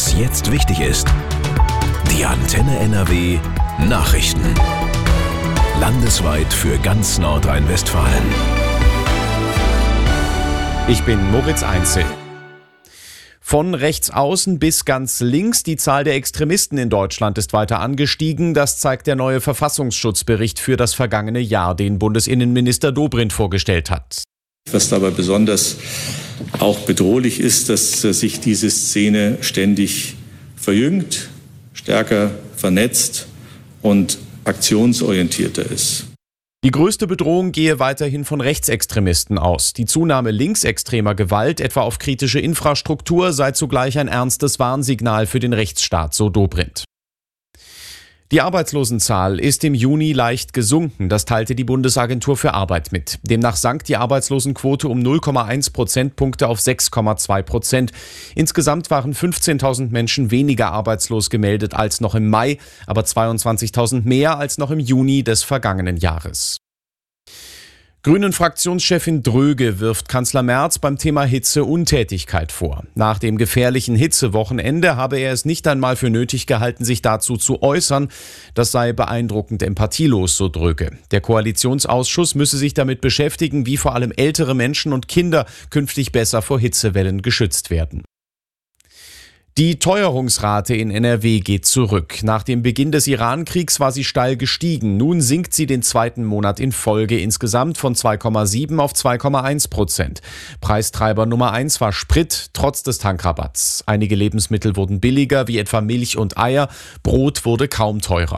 Was jetzt wichtig ist. Die Antenne NRW Nachrichten. Landesweit für ganz Nordrhein-Westfalen. Ich bin Moritz Einzel. Von rechts außen bis ganz links, die Zahl der Extremisten in Deutschland ist weiter angestiegen. Das zeigt der neue Verfassungsschutzbericht für das vergangene Jahr, den Bundesinnenminister Dobrindt vorgestellt hat. Was dabei besonders auch bedrohlich ist, dass sich diese Szene ständig verjüngt, stärker vernetzt und aktionsorientierter ist. Die größte Bedrohung gehe weiterhin von Rechtsextremisten aus. Die Zunahme linksextremer Gewalt, etwa auf kritische Infrastruktur, sei zugleich ein ernstes Warnsignal für den Rechtsstaat, so Dobrindt. Die Arbeitslosenzahl ist im Juni leicht gesunken, das teilte die Bundesagentur für Arbeit mit. Demnach sank die Arbeitslosenquote um 0,1 Prozentpunkte auf 6,2%. Insgesamt waren 15.000 Menschen weniger arbeitslos gemeldet als noch im Mai, aber 22.000 mehr als noch im Juni des vergangenen Jahres. Grünen-Fraktionschefin Dröge wirft Kanzler Merz beim Thema Hitze Untätigkeit vor. Nach dem gefährlichen Hitzewochenende habe er es nicht einmal für nötig gehalten, sich dazu zu äußern. Das sei beeindruckend empathielos, so Dröge. Der Koalitionsausschuss müsse sich damit beschäftigen, wie vor allem ältere Menschen und Kinder künftig besser vor Hitzewellen geschützt werden. Die Teuerungsrate in NRW geht zurück. Nach dem Beginn des Iran-Kriegs war sie steil gestiegen. Nun sinkt sie den zweiten Monat in Folge insgesamt von 2,7 auf 2,1%. Preistreiber Nummer 1 war Sprit, trotz des Tankrabatts. Einige Lebensmittel wurden billiger, wie etwa Milch und Eier. Brot wurde kaum teurer.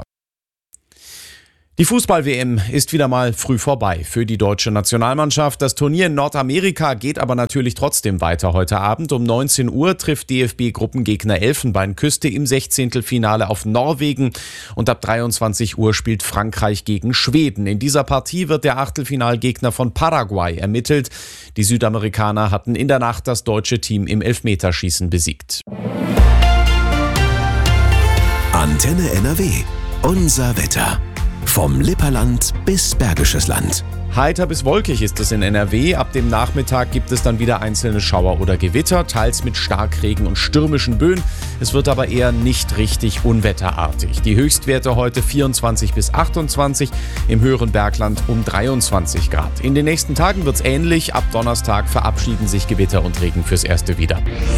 Die Fußball-WM ist wieder mal früh vorbei für die deutsche Nationalmannschaft. Das Turnier in Nordamerika geht aber natürlich trotzdem weiter heute Abend. Um 19 Uhr trifft DFB-Gruppengegner Elfenbeinküste im 16. Finale auf Norwegen. Und ab 23 Uhr spielt Frankreich gegen Schweden. In dieser Partie wird der Achtelfinalgegner von Paraguay ermittelt. Die Südamerikaner hatten in der Nacht das deutsche Team im Elfmeterschießen besiegt. Antenne NRW. Unser Wetter. Vom Lipperland bis Bergisches Land. Heiter bis wolkig ist es in NRW. Ab dem Nachmittag gibt es dann wieder einzelne Schauer oder Gewitter, teils mit Starkregen und stürmischen Böen. Es wird aber eher nicht richtig unwetterartig. Die Höchstwerte heute 24 bis 28, im höheren Bergland um 23 Grad. In den nächsten Tagen wird es ähnlich. Ab Donnerstag verabschieden sich Gewitter und Regen fürs Erste wieder.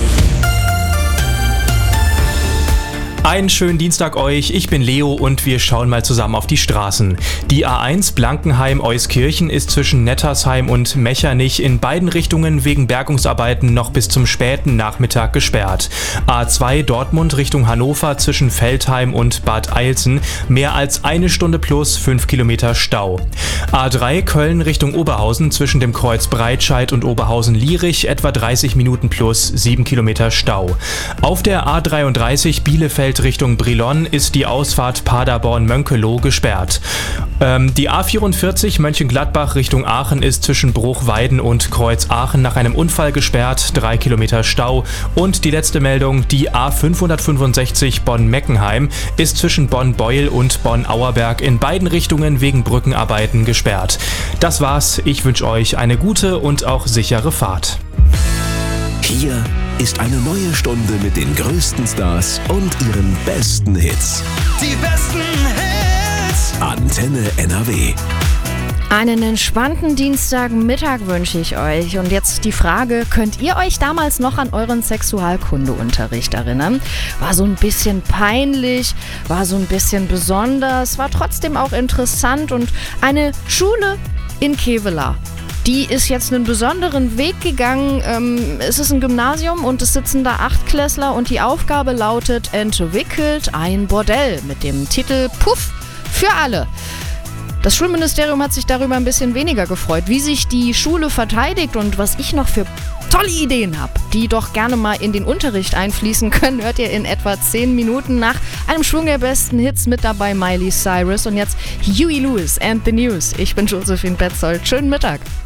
Einen schönen Dienstag euch, ich bin Leo und wir schauen mal zusammen auf die Straßen. Die A1 Blankenheim-Euskirchen ist zwischen Nettersheim und Mechernich in beiden Richtungen wegen Bergungsarbeiten noch bis zum späten Nachmittag gesperrt. A2 Dortmund Richtung Hannover zwischen Veltheim und Bad Eilsen mehr als 1 Stunde plus 5 Kilometer Stau. A3 Köln Richtung Oberhausen zwischen dem Kreuz Breitscheid und Oberhausen-Lierich etwa 30 Minuten plus 7 Kilometer Stau. Auf der A33 Bielefeld Richtung Brilon ist die Ausfahrt Paderborn-Mönkeloh gesperrt. Die A44 Mönchengladbach Richtung Aachen ist zwischen Bruchweiden und Kreuz Aachen nach einem Unfall gesperrt, 3 Kilometer Stau. Und die letzte Meldung, die A565 Bonn-Meckenheim ist zwischen Bonn-Beuel und Bonn-Auerberg in beiden Richtungen wegen Brückenarbeiten gesperrt. Das war's, ich wünsche euch eine gute und auch sichere Fahrt. Hier ist eine neue Stunde mit den größten Stars und ihren besten Hits. Die besten Hits. Antenne NRW. Einen entspannten Dienstagmittag wünsche ich euch. Und jetzt die Frage, könnt ihr euch damals noch an euren Sexualkundeunterricht erinnern? War so ein bisschen peinlich, war so ein bisschen besonders, war trotzdem auch interessant. Und eine Schule in Kevelaer, die ist jetzt einen besonderen Weg gegangen. Es ist ein Gymnasium und es sitzen da 8-Klässler und die Aufgabe lautet Entwickelt ein Bordell mit dem Titel Puff für alle. Das Schulministerium hat sich darüber ein bisschen weniger gefreut, wie sich die Schule verteidigt und was ich noch für tolle Ideen habe, die doch gerne mal in den Unterricht einfließen können, hört ihr in etwa 10 Minuten nach einem Schwung der besten Hits mit dabei Miley Cyrus und jetzt Huey Lewis and the News. Ich bin Josephine Petzold. Schönen Mittag.